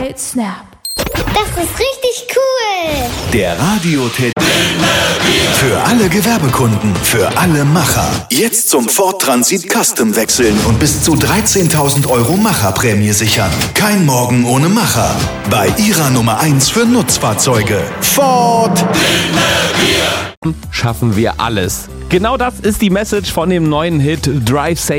bei Snap. Das ist richtig cool. Der Radiotipp für alle Gewerbekunden, für alle Macher. Jetzt zum Ford Transit Custom wechseln und bis zu 13.000 € Macherprämie sichern. Kein Morgen ohne Macher. Bei Ihrer Nummer 1 für Nutzfahrzeuge. Ford. Schaffen wir alles. Genau das ist die Message von dem neuen Hit Drive Safe